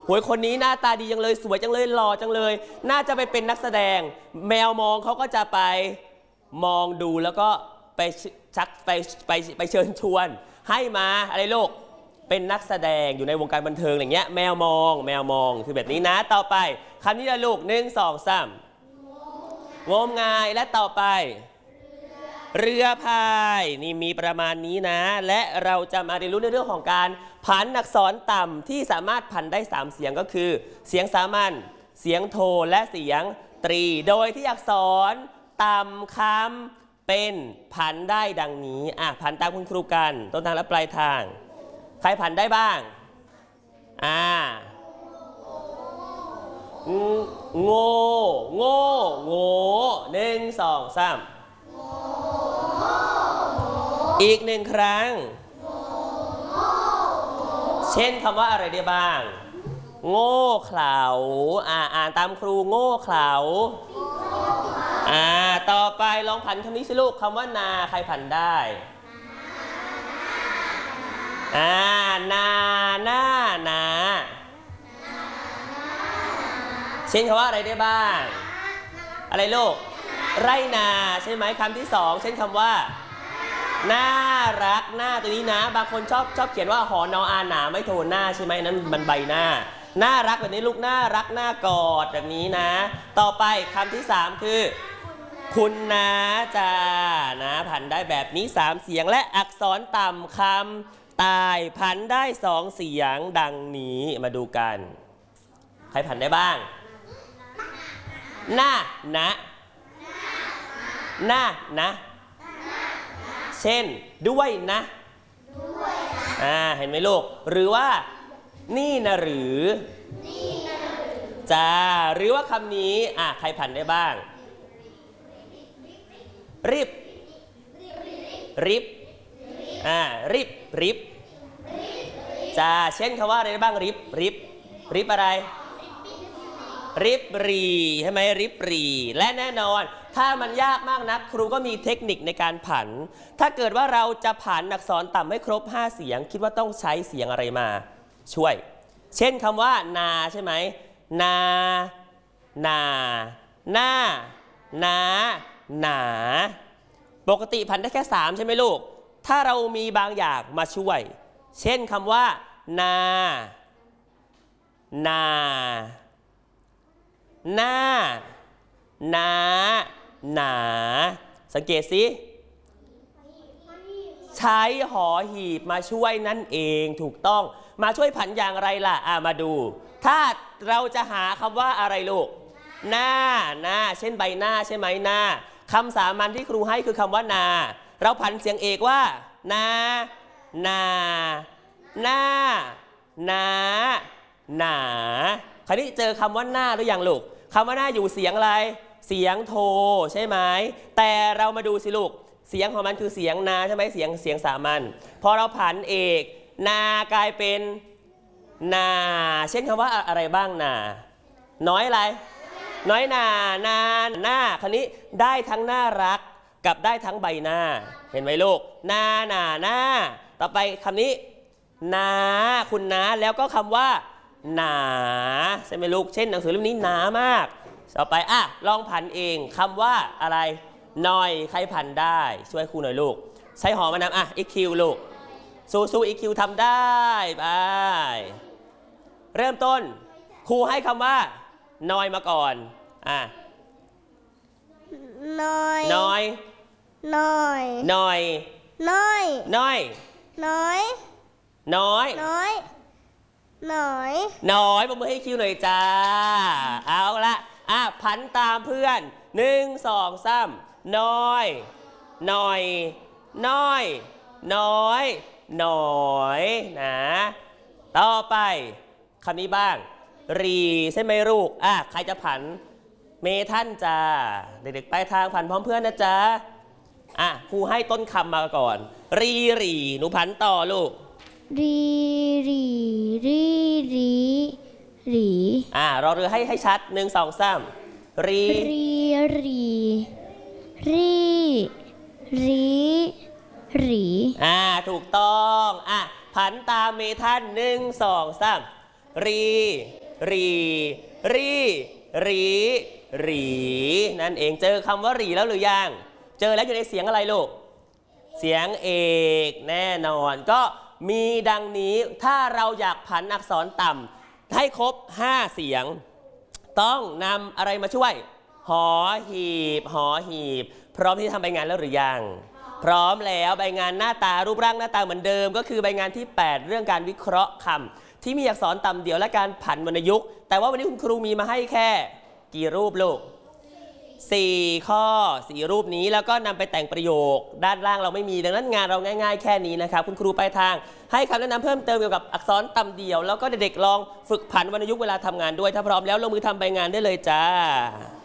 โหยคนนี้หน้าตาดีจังเลยสวยจังเลยหล่อจังเลยน่าจะไปเป็นนักแสดงแมวมองเขาก็จะไปมองดูแล้วก็ไปชักไปเชิญชวนให้มาอะไรลูกเป็นนักแสดงอยู่ในวงการบันเทิงอย่างเงี้ยแมวมองคือแบบนี้นะต่อไปคำนี้ละลูก1 2 3งมงายและต่อไปเรือพายนี่มีประมาณนี้นะและเราจะมาเรียนรู้ในเรื่องของการผันอักษรต่ำที่สามารถผันได้3เสียงก็คือเสียงสามัญเสียงโทและเสียงตรีโดยที่อักษรต่ำคำเป็นผันได้ดังนี้ผันตามคุณครูกันต้นทางและปลายทางใครผันได้บ้างโง่1 2 3อีก1ครั้งเช่นคำว่าอะไรได้บ้างโง่เขลาอ่านตามครูโง่เขลาต่อไปลองผันคำนี้สิลูกคำว่านาใครผันได้นาเช่นคำว่าอะไรได้บ้างอะไรลูกไรนาใช่ไหมคำที่2เช่นคำว่าน่ารักหน้าตัวนี้นะบางคนชอบเขียนว่าหอนออาหนาไม่โทนหน้าใช่ไหมนั้นมันใบหน้าน่ารักแบบนี้ลูกน่ารักหน้ากอดแบบนี้นะต่อไปคำที่3คือคุณนะจ้านะผันได้แบบนี้3เสียงและอักษรต่ำคำตายผันได้2เสียงดังนี้มาดูกันใครผันได้บ้างนะเช่นด้วยนะเห็นไหมลูกหรือว่านี่นะหรือจ้าหรือว่าคำนี้ใครผันได้บ้างริบจ้าเช่นคำว่าอะไรได้บ้างริบอะไรริบรีใช่ไหมริบรีและแน่นอนถ้ามันยากมากนักครูก็มีเทคนิคในการผันถ้าเกิดว่าเราจะผันอักษรต่ำให้ครบ5เสียงคิดว่าต้องใช้เสียงอะไรมาช่วยเช่นคำว่านาใช่ไหมนาหนาปกติผันได้แค่3ใช่ไหมลูกถ้าเรามีบางอย่างมาช่วยเช่นคำว่านาหนาสังเกตสิใช้หอหีบมาช่วยนั่นเองถูกต้องมาช่วยผันอย่างไรล่ะมาดูถ้าเราจะหาคำว่าอะไรลูกหน้าเช่นใบหน้าใช่ไหมหน้าคำสามัญที่ครูให้คือคำว่านาเราผันเสียงเอกว่านาคราวนี้เจอคำว่าหน้าหรือยังลูกคำว่าหน้าอยู่เสียงอะไรเสียงโทใช่ไหมแต่เรามาดูสิลูกเสียงของมันคือเสียงนาใช่ไหมเสียงสามัญพอเราผันเอกนากลายเป็นนาเช่นคำว่าอะไรบ้างนาน้อยอะไรน้อยหน้าคราวนี้ได้ทั้งน่ารักกับได้ทั้งใบหน้าเห็นไหมลูกหน้าต่อไปคำนี้นาคุณนาแล้วก็คำว่าหนาใช่ไหมลูกเช่นหนังสือเล่มนี้หนามากต่อไปลองผันเองคำว่าอะไรหน่อยใครผันได้ช่วยครูหน่อยลูกใช้หอมานำอีคิวลูกสู้อีคิวทำได้ไปเริ่มต้นครูให้คำว่าหน่อยมาก่อนหน่อยปรบมือให้คิวหน่อยจ้าเอาละผันตามเพื่อน1 2 3น้อยนะต่อไปคำนี้บ้างรีใช่ไหมลูกใครจะผันเมทันจ้าเด็กๆไปทางผันพร้อมเพื่อนนะจ๊ะครูให้ต้นคำมาก่อนรีหนูผันต่อลูกรีรอเรือให้ชัด1 2 3รีถูกต้องผันตามเมทัน1 2 3 รีรีรีรีรีนั่นเองเจอคำว่ารีแล้วหรือยังเจอแล้วอยู่ในเสียงอะไรลูกเสียงเอกแน่นอนก็มีดังนี้ถ้าเราอยากผันอักษรต่ำให้ครบ5เสียงต้องนำอะไรมาช่วยหอหีบหอหีบพร้อมที่จะทำใบงานแล้วหรือยังพร้อมแล้วใบงานหน้าตารูปร่างหน้าตาเหมือนเดิมก็คือใบงานที่8เรื่องการวิเคราะห์คำที่มีอักษรต่ำเดี่ยวและการผันวรรณยุกต์แต่ว่าวันนี้คุณครูมีมาให้แค่กี่รูปลูก4ข้อ4รูปนี้แล้วก็นำไปแต่งประโยคด้านล่างเราไม่มีดังนั้นงานเราง่ายๆแค่นี้นะครับคุณครูไปทางให้คำแนะนำเพิ่มเติมเกี่ยวกับอักษรต่ำเดี่ยวแล้วก็เด็กๆลองฝึกผันวรรณยุกต์เวลาทำงานด้วยถ้าพร้อมแล้วลงมือทำใบงานได้เลยจ้า